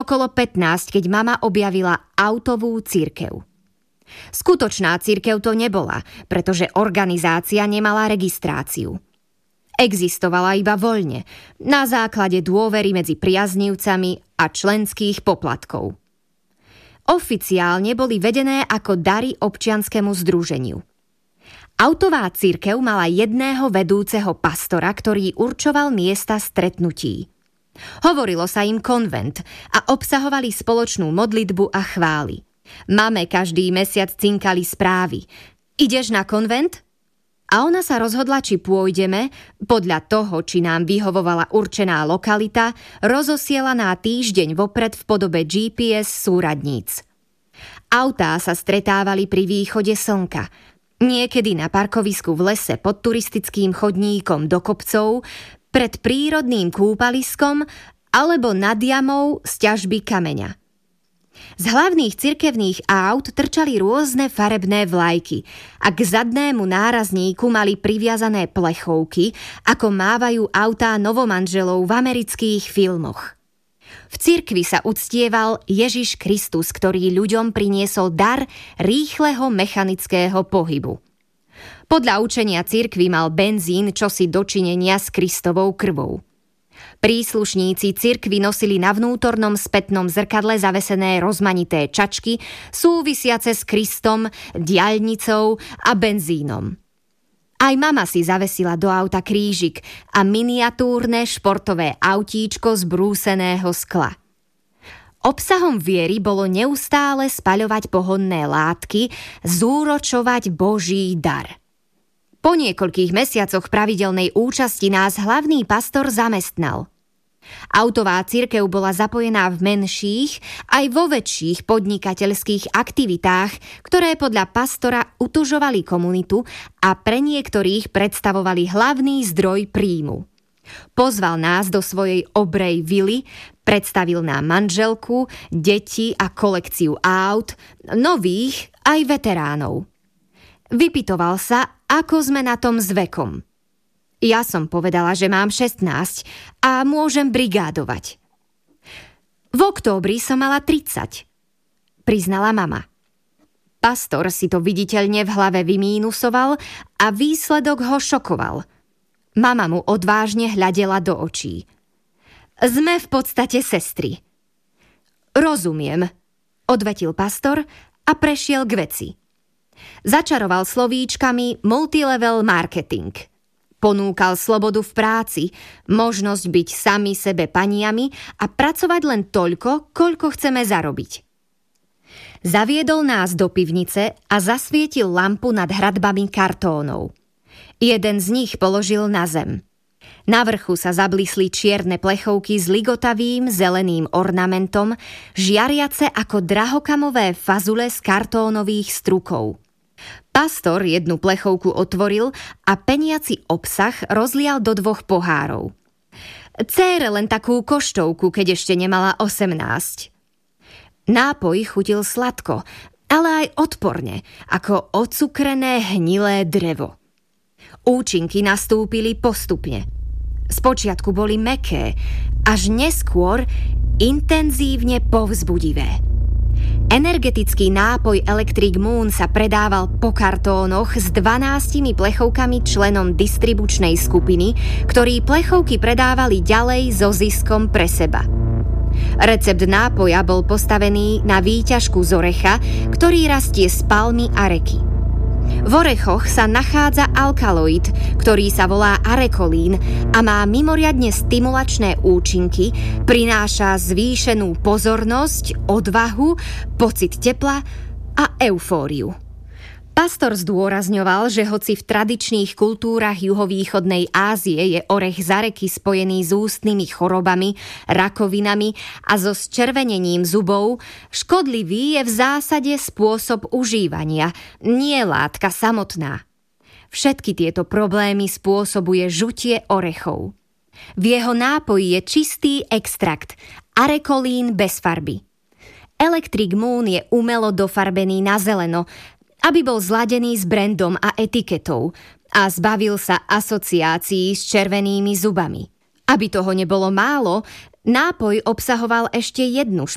okolo 15, keď mama objavila autovú cirkev. Skutočná cirkev to nebola, pretože organizácia nemala registráciu. Existovala iba voľne, na základe dôvery medzi priaznivcami a členských poplatkov. Oficiálne boli vedené ako dary občianskemu združeniu. Autová cirkev mala jedného vedúceho pastora, ktorý určoval miesta stretnutí. Hovorilo sa im konvent a obsahovali spoločnú modlitbu a chvály. Mame každý mesiac cinkali správy. Ideš na konvent? A ona sa rozhodla, či pôjdeme, podľa toho, či nám vyhovovala určená lokalita, rozosielaná týždeň vopred v podobe GPS súradníc. Autá sa stretávali pri východe slnka, niekedy na parkovisku v lese pod turistickým chodníkom do kopcov, pred prírodným kúpaliskom alebo nad jamou z ťažby kameňa. Z hlavných cirkevných áut trčali rôzne farebné vlajky a k zadnému nárazníku mali priviazané plechovky, ako mávajú autá novomanželov v amerických filmoch. V cirkvi sa uctieval Ježiš Kristus, ktorý ľuďom priniesol dar rýchleho mechanického pohybu. Podľa učenia cirkvi mal benzín čosi dočinenia s Kristovou krvou. Príslušníci cirkvi nosili na vnútornom spätnom zrkadle zavesené rozmanité čačky súvisiace s Kristom, diaľnicou a benzínom. Aj mama si zavesila do auta krížik a miniatúrne športové autíčko z brúseného skla. Obsahom viery bolo neustále spaľovať pohonné látky, zúročovať Boží dar. Po niekoľkých mesiacoch pravidelnej účasti nás hlavný pastor zamestnal. Autová cirkev bola zapojená v menších aj vo väčších podnikateľských aktivitách, ktoré podľa pastora utužovali komunitu a pre niektorých predstavovali hlavný zdroj príjmu. Pozval nás do svojej obrej vily, predstavil nám manželku, deti a kolekciu aut, nových aj veteránov. Vypytoval sa, ako sme na tom s vekom. Ja som povedala, že mám 16 a môžem brigádovať. V októbri som mala 30, priznala mama. Pastor si to viditeľne v hlave vymínusoval a výsledok ho šokoval. Mama mu odvážne hľadela do očí. Sme v podstate sestry. Rozumiem, odvetil pastor a prešiel k veci. Začaroval slovíčkami multilevel marketing. Ponúkal slobodu v práci, možnosť byť sami sebe paniami a pracovať len toľko, koľko chceme zarobiť. Zaviedol nás do pivnice a zasvietil lampu nad hradbami kartónov. Jeden z nich položil na zem. Na vrchu sa zablísli čierne plechovky s ligotavým zeleným ornamentom, žiariace ako drahokamové fazule z kartónových strukov. Pastor jednu plechovku otvoril a peniaci obsah rozlial do 2 pohárov. Cére len takú koštovku, keď ešte nemala 18. Nápoj chutil sladko, ale aj odporne, ako ocukrené hnilé drevo. Účinky nastúpili postupne. Spočiatku boli mäkké, až neskôr intenzívne povzbudivé. Energetický nápoj Electric Moon sa predával po kartónoch s 12 plechovkami členom distribučnej skupiny, ktorí plechovky predávali ďalej so ziskom pre seba. Recept nápoja bol postavený na výťažku z orecha, ktorý rastie z palmy areky. V orechoch sa nachádza alkaloid, ktorý sa volá arekolín a má mimoriadne stimulačné účinky, prináša zvýšenú pozornosť, odvahu, pocit tepla a eufóriu. Pastor zdôrazňoval, že hoci v tradičných kultúrach juhovýchodnej Ázie je orech z areky spojený s ústnymi chorobami, rakovinami a so zčervenením zubov, škodlivý je v zásade spôsob užívania, nie látka samotná. Všetky tieto problémy spôsobuje žutie orechov. V jeho nápoji je čistý extrakt, arekolín bez farby. Electric Moon je umelo dofarbený na zeleno, aby bol zladený s brandom a etiketou a zbavil sa asociácií s červenými zubami. Aby toho nebolo málo, nápoj obsahoval ešte jednu